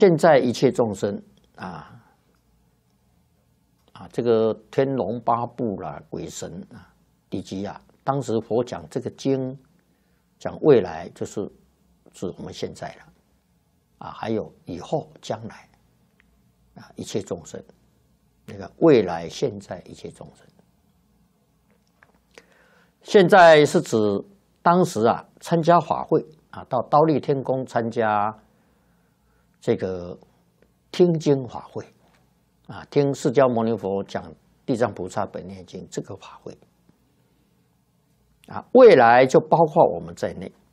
现在一切众生这个天龙八部啦、鬼神以及当时佛讲这个经，讲未来就是指我们现在了还有以后将来一切众生，那个未来现在一切众生。现在是指当时参加法会到忉利天宫参加这个听经法会听释迦牟尼佛讲《地藏菩萨本愿经》这个法会未来就包括我们在内。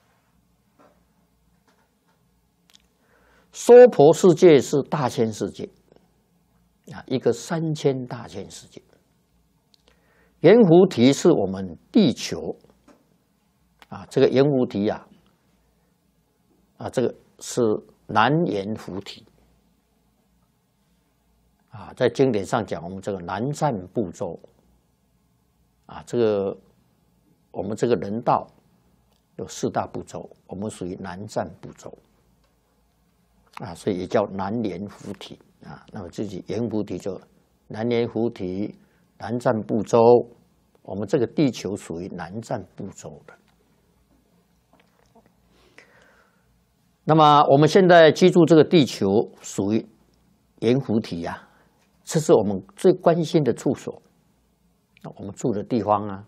娑婆世界是大千世界一个3000大千世界。阎浮提是我们地球这个阎浮提这个是南阎浮提在经典上讲，我们这个南赡部洲这个我们这个人道有4大部洲，我们属于南赡部洲所以也叫南阎浮提那么自己阎浮提就南阎浮提、南赡部洲，我们这个地球属于南赡部洲的。那么我们现在居住这个地球属于阎浮提这是我们最关心的处所，我们住的地方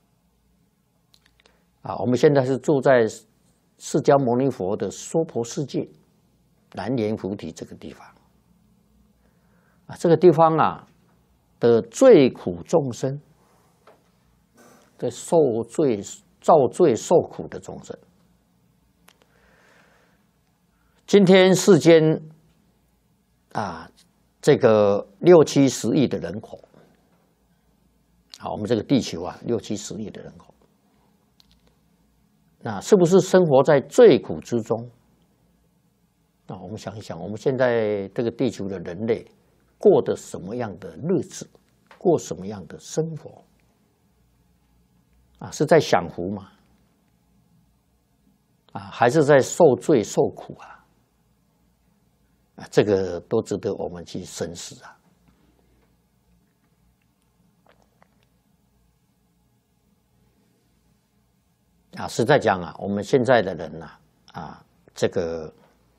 我们现在是住在释迦牟尼佛的娑婆世界南阎浮提这个地方这个地方的罪苦众生，的造罪受苦的众生。今天世间这个6、70亿的人口我们这个地球6、70亿的人口，那是不是生活在罪苦之中？我们想一想，我们现在这个地球的人类过的什么样的日子，过什么样的生活是在享福吗？还是在受罪受苦这个都值得我们去深思实在讲我们现在的人这个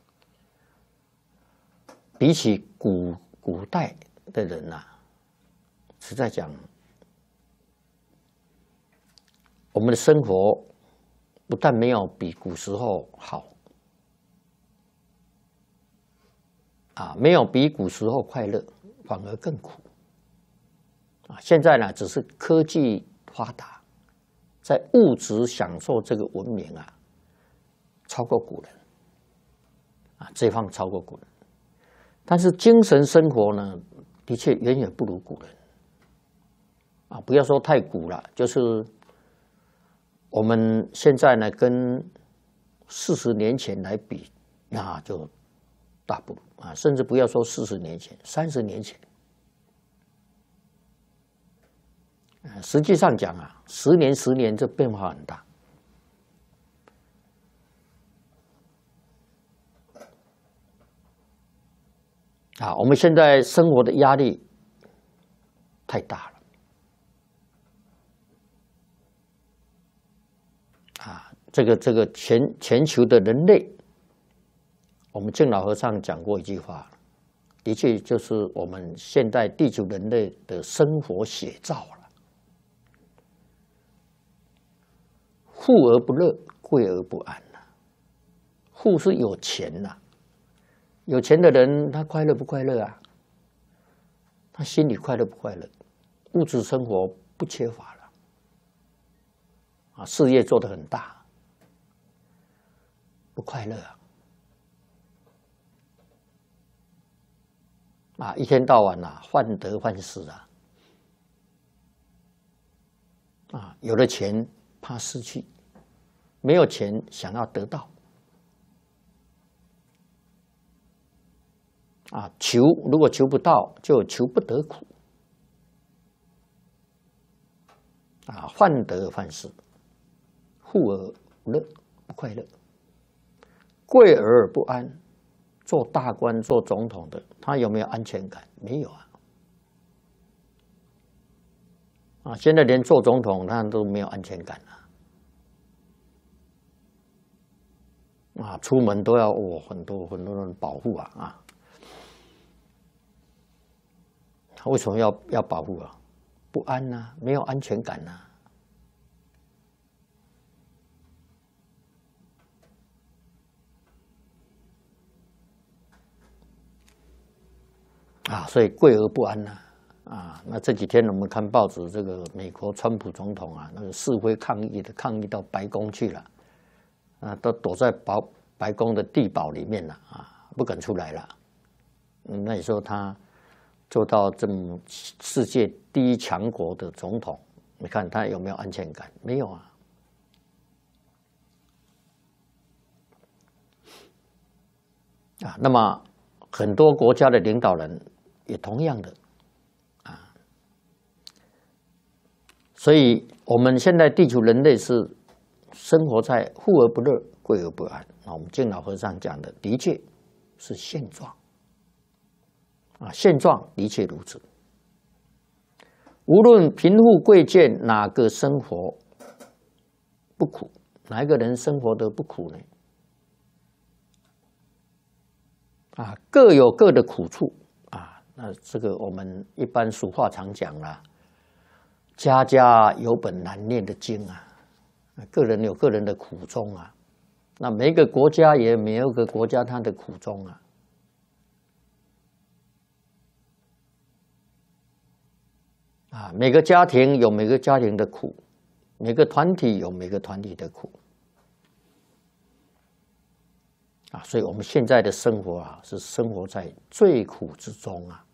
比起古代的人实在讲，我们的生活不但没有比古时候好没有比古时候快乐，反而更苦现在呢，只是科技发达，在物质享受这个文明超过古人这一方超过古人，但是精神生活呢，的确远远不如古人不要说太古了，就是我们现在呢，跟40年前来比，那就大不如甚至不要说40年前，30年前实际上讲10年这变化很大我们现在生活的压力太大了这个全球的人类，我们净老和尚讲过一句话，的确就是我们现代地球人类的生活写照了。富而不乐，贵而不安富是有钱有钱的人他快乐不快乐他心里快乐不快乐？物质生活不缺乏了事业做得很大，不快乐一天到晚患得患失有了钱怕失去，没有钱想要得到如果求不到，就求不得苦患得患失，富而不乐，不快乐；贵而不安， 做大官、做总统的，他有没有安全感？没有啊！啊，现在连做总统他都没有安全感了。啊，出门都要很多人保护啊！他为什么要保护啊？不安呐，没有安全感呐。啊，所以贵而不安呐。啊，那这几天我们看报纸，这个美国川普总统啊，那个示威抗议到白宫去了，啊，都躲在白宫的地堡里面了，啊，不敢出来了。那你说他做到这么世界第一强国的总统，你看他有没有安全感？没有啊。啊，那么很多国家的领导人也同样的。所以，我们现在地球人类是生活在富而不乐、贵而不安。我们敬老和尚讲的，的确是现状。啊，现状的确如此。无论贫富贵贱，哪个生活不苦？哪一个人生活得不苦呢？啊，各有各的苦处啊。那这个我们一般俗话常讲啦。家家有本难念的经啊，个人有个人的苦衷啊，那每一个国家也每一个国家它的苦衷啊，啊，每个家庭有每个家庭的苦，每个团体有每个团体的苦，啊，所以我们现在的生活啊，是生活在最苦之中啊。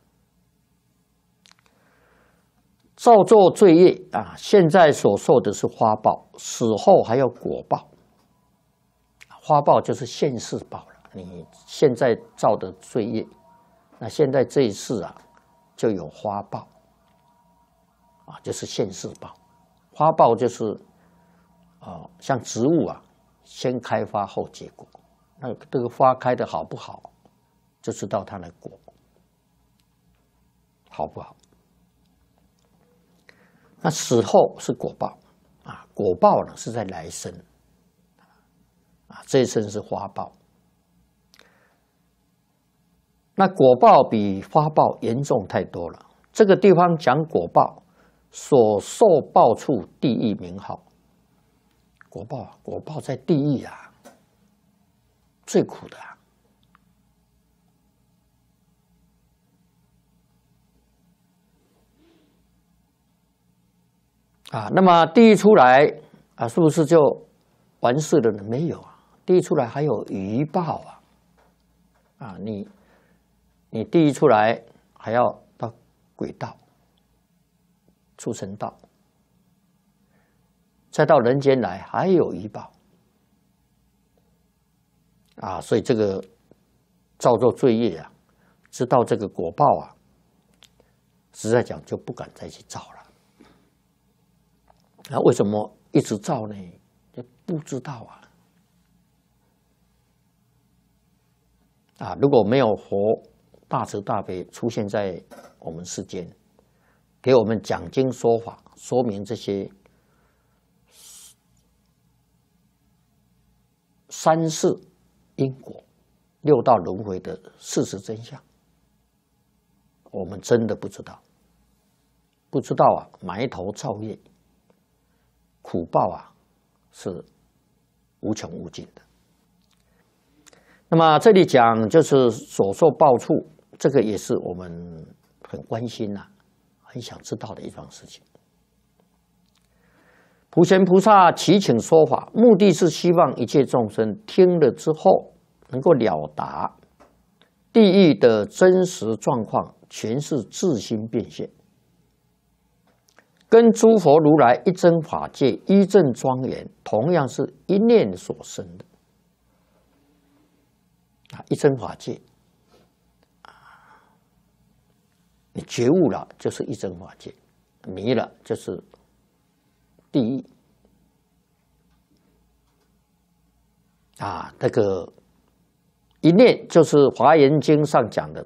造作罪业啊，现在所受的是花报，死后还有果报。花报就是现世报了，你现在造的罪业，那现在这一世啊，就有花报，啊，就是现世报。花报就是像植物啊，先开花后结果，那这个花开的好不好，就知道它的果好不好。那死后是果报啊，果报呢是在来生啊，这一生是花报。那果报比花报严重太多了。这个地方讲果报，所受报处地狱名号。果报在地狱啊，最苦的啊。啊，那么地狱出来啊，是不是就完事了呢？没有啊，地狱出来还有余报啊！啊，你地狱出来还要到鬼道、畜生道，再到人间来还有余报啊！所以这个造作罪业啊，知道这个果报啊，实在讲就不敢再去造了。那为什么一直造呢？就不知道啊！如果没有佛大慈大悲出现在我们世间，给我们讲经说法，说明这些三世因果、六道轮回的事实真相，我们真的不知道。不知道啊，埋头造业。苦报啊，是无穷无尽的。那么这里讲就是所受报处，这个也是我们很关心呐，很想知道的一桩事情。普贤菩萨祈请说法，目的是希望一切众生听了之后，能够了达地狱的真实状况，全是自心变现。跟诸佛如来一真法界一正庄严，同样是一念所生的啊！一真法界你觉悟了就是一真法界，迷了就是地狱啊！那个一念就是《华严经》上讲的